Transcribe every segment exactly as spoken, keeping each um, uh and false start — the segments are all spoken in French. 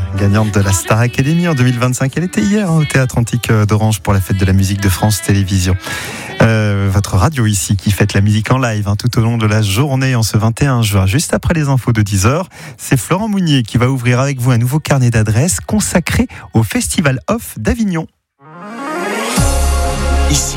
gagnante de la Star Academy en deux mille vingt-cinq. Elle était hier hein, au Théâtre Antique d'Orange pour la fête de la musique de France Télévisions. Euh, votre radio ici qui fête la musique en live hein, tout au long de la journée en ce vingt et un juin. Juste après les infos de dix heures, c'est Florent Mounier qui va ouvrir avec vous un nouveau carnet d'adresses consacré au Festival Off d'Avignon. Ici,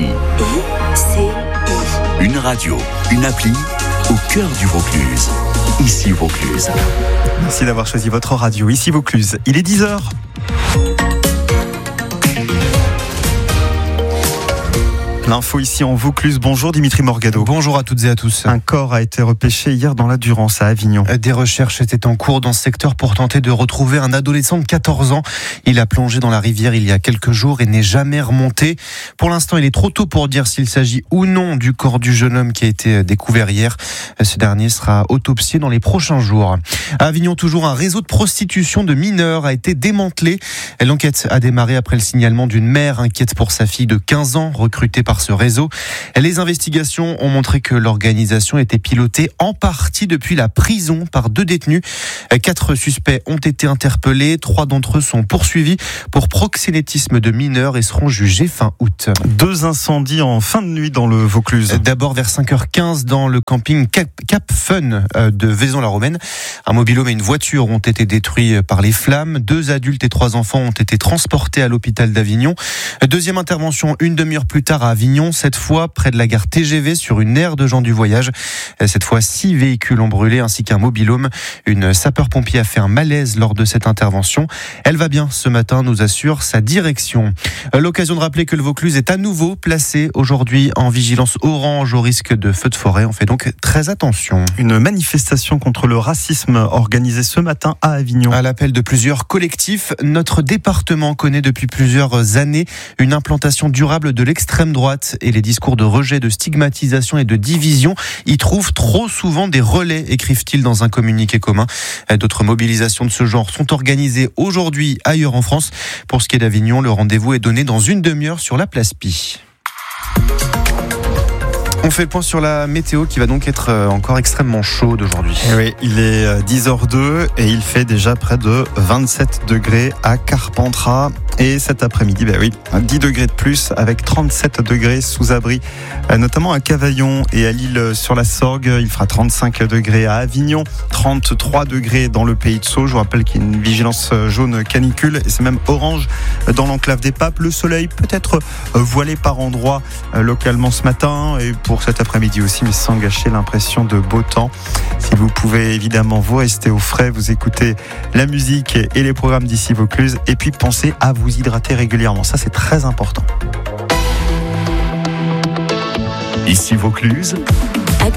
une radio, une appli au cœur du Vaucluse. Ici Vaucluse. Merci d'avoir choisi votre radio. Ici Vaucluse. Il est dix heures. L'info ici en Vaucluse. Bonjour Dimitri Morgado. Bonjour à toutes et à tous. Un corps a été repêché hier dans la Durance à Avignon. Des recherches étaient en cours dans ce secteur pour tenter de retrouver un adolescent de quatorze ans. Il a plongé dans la rivière il y a quelques jours et n'est jamais remonté. Pour l'instant, il est trop tôt pour dire s'il s'agit ou non du corps du jeune homme qui a été découvert hier. Ce dernier sera autopsié dans les prochains jours. À Avignon, toujours un réseau de prostitution de mineurs a été démantelé. L'enquête a démarré après le signalement d'une mère inquiète pour sa fille de quinze ans recrutée par ce réseau. Les investigations ont montré que l'organisation était pilotée en partie depuis la prison par deux détenus. Quatre suspects ont été interpellés. Trois d'entre eux sont poursuivis pour proxénétisme de mineurs et seront jugés fin août. Deux incendies en fin de nuit dans le Vaucluse. D'abord vers cinq heures quinze dans le camping Cap, Cap Fun de Vaison-la-Romaine. Un mobil-home et une voiture ont été détruits par les flammes. Deux adultes et trois enfants ont été transportés à l'hôpital d'Avignon. Deuxième intervention une demi-heure plus tard à Avignon. Cette fois près de la gare T G V sur une aire de gens du voyage. Cette fois, six véhicules ont brûlé ainsi qu'un mobil-home. Une sapeur-pompier a fait un malaise lors de cette intervention. Elle va bien ce matin, nous assure sa direction. L'occasion de rappeler que le Vaucluse est à nouveau placé aujourd'hui en vigilance orange au risque de feux de forêt. On fait donc très attention. Une manifestation contre le racisme organisée ce matin à Avignon. À l'appel de plusieurs collectifs, notre département connaît depuis plusieurs années une implantation durable de l'extrême droite. Et les discours de rejet, de stigmatisation et de division y trouvent trop souvent des relais, écrivent-ils dans un communiqué commun. D'autres mobilisations de ce genre sont organisées aujourd'hui ailleurs en France. Pour ce qui est d'Avignon, le rendez-vous est donné dans une demi-heure sur la place Pi. On fait le point sur la météo qui va donc être encore extrêmement chaude aujourd'hui. Et oui, il est dix heures deux et il fait déjà près de vingt-sept degrés à Carpentras. Et cet après-midi, ben oui, dix degrés de plus avec trente-sept degrés sous abri, notamment à Cavaillon et à L'Isle-sur-la-Sorgue. Il fera trente-cinq degrés à Avignon, trente-trois degrés dans le Pays de Sceaux. Je vous rappelle qu'il y a une vigilance jaune canicule et c'est même orange dans l'enclave des Papes. Le soleil peut être voilé par endroits localement ce matin et pour cet après-midi aussi, mais sans gâcher l'impression de beau temps. Si vous pouvez évidemment vous rester au frais, vous écoutez la musique et les programmes d'ici Vaucluse et puis pensez à vous hydrater régulièrement. Ça, c'est très important. Ici Vaucluse.